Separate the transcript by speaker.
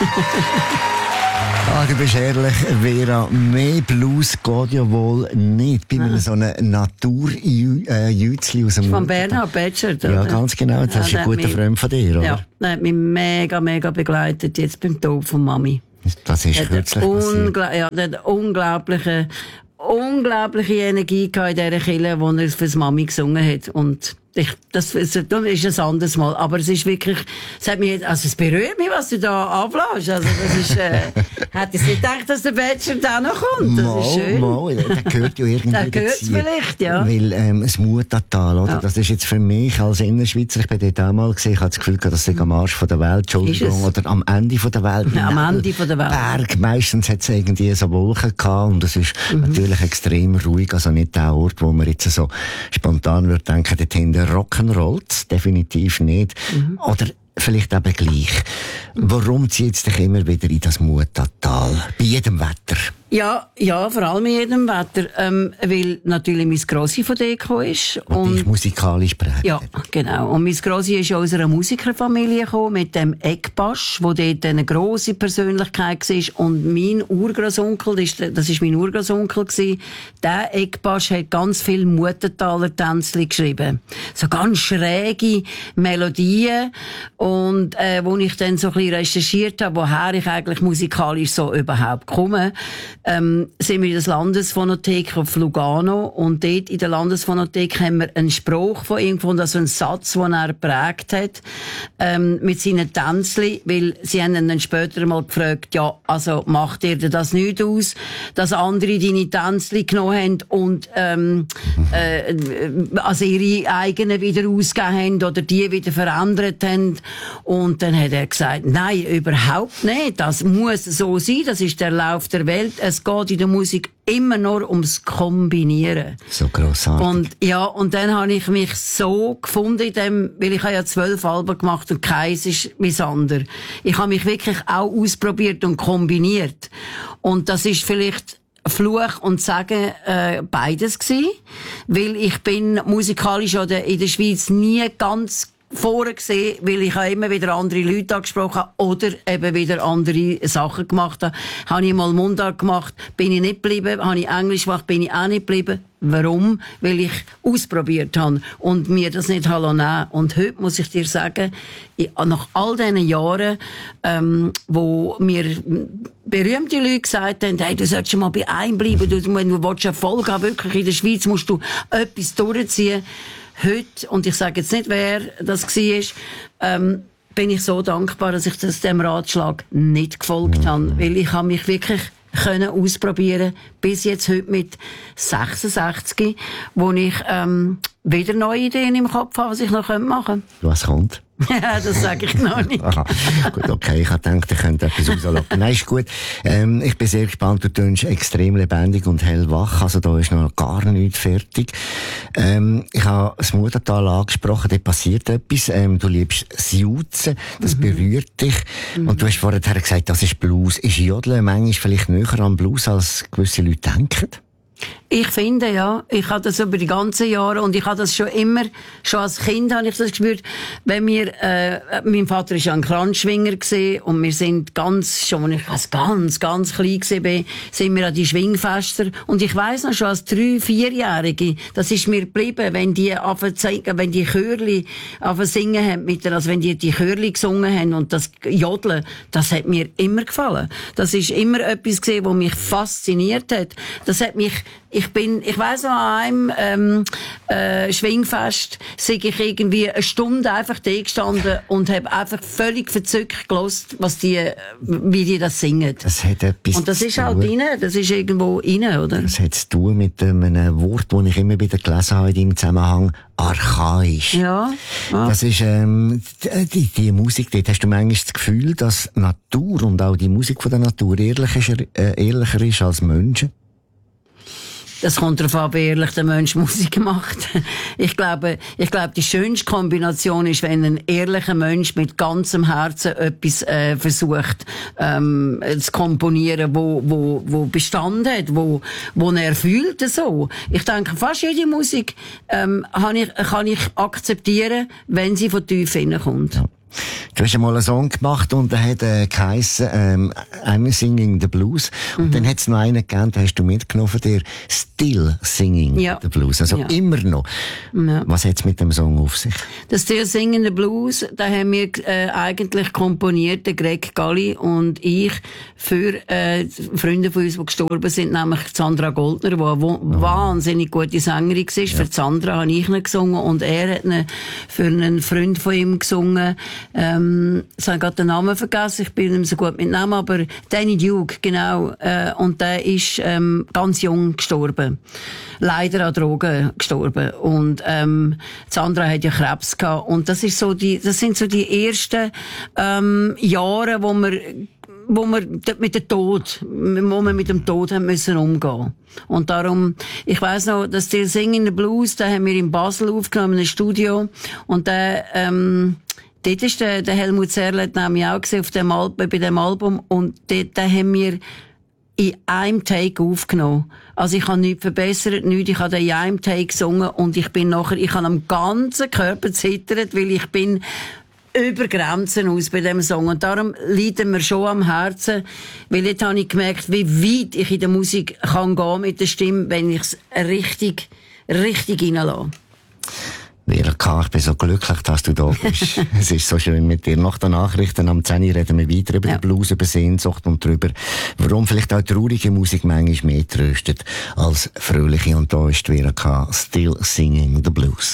Speaker 1: Ah, du bist ehrlich, Vera. Mehr Blues geht ja wohl nicht bei einem so einem Naturjützli aus dem
Speaker 2: Von Bernhard Betschert, oder?
Speaker 1: Ja, ganz genau. Das ist ein guter Freund von dir, oder?
Speaker 2: Ja, der hat mich mega begleitet, jetzt beim Tod von Mami.
Speaker 1: Das ist kürzlich passiert.
Speaker 2: Ja, der hat unglaubliche Energie in dieser Kirche, wo er fürs Mami gesungen hat. Und das ist ein anderes Mal. Aber es ist wirklich, es berührt mich, was du da ablässt. Also, das ist, hätte ich nicht gedacht, dass der Bachelor da noch kommt. Das ist schön.
Speaker 1: Der gehört ja irgendwie
Speaker 2: dazu. Der gehört vielleicht, ja.
Speaker 1: Weil, das Mutatal, oder? Ja. Das ist jetzt für mich als Innerschweizer, ich bin dort auch mal gesehen, ich habe das Gefühl, das ist am Arsch von der Welt, Entschuldigung, oder am Ende von der Welt.
Speaker 2: Ja, am Ende von der Welt.
Speaker 1: Berg, meistens hat es irgendwie so Wolken gehabt, und es ist natürlich extrem ruhig, also nicht der Ort, wo man jetzt so spontan würde denken, dort hinten Rock'n'Rolls, definitiv nicht. Oder vielleicht eben gleich. Warum zieht es dich immer wieder in das Mutatal? Bei jedem Wetter?
Speaker 2: Ja, vor allem in jedem Wetter. Weil natürlich mein Grossi von Deko ist.
Speaker 1: Und dich musikalisch prägt.
Speaker 2: Ja, genau. Und mein Grossi ist aus einer Musikerfamilie gekommen, mit dem Eckbasch, wo dort eine grosse Persönlichkeit war. Und mein Urgroßonkel, das ist mein Urgroßonkel gewesen, der Eckbasch hat ganz viel Muttertaler Tänzli geschrieben. So ganz schräge Melodien. Und, wo ich dann so ein bisschen recherchiert habe, woher ich eigentlich musikalisch so überhaupt komme, sind wir in der Landesphonothek auf Lugano, und dort in der Landesphonothek haben wir einen Spruch von irgendwo, also einen Satz, den er geprägt hat, mit seinen Tänzli, weil sie haben ihn dann später mal gefragt, ja, also macht dir das nicht aus, dass andere deine Tänzli genommen haben und also ihre eigenen wieder ausgegeben haben oder die wieder verändert haben. Und dann hat er gesagt, nein, überhaupt nicht, das muss so sein, das ist der Lauf der Welt. Es geht in der Musik immer nur ums Kombinieren.
Speaker 1: So grossartig.
Speaker 2: Und dann habe ich mich so gefunden in dem, weil ich habe ja 12 Alben gemacht und keins ist wie das andere. Ich habe mich wirklich auch ausprobiert und kombiniert. Und das ist vielleicht Fluch und Segen beides gewesen, weil ich bin musikalisch in der Schweiz nie ganz vorher gesehen, weil ich immer wieder andere Leute angesprochen habe oder eben wieder andere Sachen gemacht habe. Habe ich mal Mundart gemacht, bin ich nicht geblieben. Habe ich Englisch gemacht, bin ich auch nicht geblieben. Warum? Weil ich ausprobiert habe und mir das nicht nehmen. Und heute muss ich dir sagen, nach all diesen Jahren, wo mir berühmte Leute gesagt haben, hey, du solltest mal bei einem bleiben, wenn du Erfolg haben willst, wirklich in der Schweiz musst du etwas durchziehen. Heute, und ich sage jetzt nicht, wer das war, bin ich so dankbar, dass ich dem Ratschlag nicht gefolgt habe. Weil ich habe mich wirklich ausprobieren bis jetzt heute mit 66, wo ich wieder neue Ideen im Kopf habe, was ich noch machen könnte.
Speaker 1: Was kommt?
Speaker 2: Ja, das sage ich noch nicht.
Speaker 1: Aha. Gut, okay, ich habe gedacht, ihr könnt etwas rauslocken. Nein, ist gut. Ich bin sehr gespannt, du tönst extrem lebendig und hellwach, also da ist noch gar nichts fertig. Ich habe das Muttertal angesprochen, da passiert etwas, du liebst das Jutzen, das berührt dich, und du hast vorher gesagt, das ist Blues. Ist Jodeln manchmal vielleicht näher am Blues, als gewisse Leute denken?
Speaker 2: Ich finde, ja. Ich habe das über die ganzen Jahre, und ich habe das schon als Kind habe ich das gespürt, wenn wir, mein Vater ist ja ein Kranzschwinger gewesen, und wir sind schon, ich weiss, ganz klein gewesen, sind wir an die Schwingfester, und ich weiss noch schon als 3-4-Jährige, das ist mir geblieben, wenn die Chörli singen haben also wenn die Chörli gesungen haben und das Jodeln, das hat mir immer gefallen. Das ist immer etwas gewesen, was mich fasziniert hat. Das hat mich, ich weiss noch, an einem Schwingfest sei ich irgendwie eine Stunde einfach da gestanden und habe einfach völlig verzückt gehört, wie die das singen.
Speaker 1: Das hat etwas
Speaker 2: und das ist halt rein, das ist irgendwo rein, oder? Das
Speaker 1: hat zu tun mit einem Wort, das ich immer wieder gelesen habe in deinem Zusammenhang, archaisch.
Speaker 2: Ja.
Speaker 1: Das ist die Musik, dort hast du manchmal das Gefühl, dass Natur und auch die Musik von der Natur ehrlicher ist als Menschen?
Speaker 2: Das kommt darauf an, wie ehrlich der Mensch Musik macht. Ich glaube, die schönste Kombination ist, wenn ein ehrlicher Mensch mit ganzem Herzen etwas versucht zu komponieren, wo Bestand hat, wo er fühlt so. Ich denke, fast jede Musik kann ich akzeptieren, wenn sie von tief hineinkommt.
Speaker 1: Ja. Du hast einmal einen Song gemacht und der hat geheissen, I'm Singing the Blues. Und dann hat es noch einen gegeben, den hast du mitgenommen von dir, Still Singing the Blues. Also immer noch. Ja. Was hat es mit dem Song auf sich?
Speaker 2: Das Still Singing the Blues, da haben wir eigentlich komponiert, der Greg Galli und ich, für Freunde von uns, die gestorben sind, nämlich Sandra Goldner, die eine wahnsinnig gute Sängerin war. Ja. Für Sandra habe ich ihn gesungen und er hat ihn für einen Freund von ihm gesungen. Ich habe gerade den Namen vergessen, ich bin nicht mehr so gut mit Namen, aber Danny Duke, genau. Und der ist ganz jung gestorben. Leider an Drogen gestorben. Und Sandra hat ja Krebs gehabt. Und das sind so die ersten Jahre, wo wir mit dem Tod haben müssen umgehen. Und darum, ich weiss noch, dass der Singing the Blues, da haben wir in Basel aufgenommen, in einem Studio. Und dort ist der Helmut Zerlett nämlich auch gesehen bei dem Album. Und dort haben wir in einem Take aufgenommen. Also ich habe nichts verbessert, ich habe in einem Take gesungen und ich habe am ganzen Körper zittert, weil ich bin über Grenzen aus bei dem Song. Und darum liegt mir schon am Herzen, weil jetzt habe ich gemerkt, wie weit ich in der Musik kann gehen mit der Stimme, wenn ich es richtig reinlasse.
Speaker 1: Vera K., ich bin so glücklich, dass du da bist. Es ist so schön mit dir. Nach den Nachrichten am 10 Uhr reden wir weiter über den Blues, über Sehnsucht und darüber, warum vielleicht auch traurige Musik manchmal mehr tröstet als fröhliche. Und da ist Vera K. Still Singing the Blues.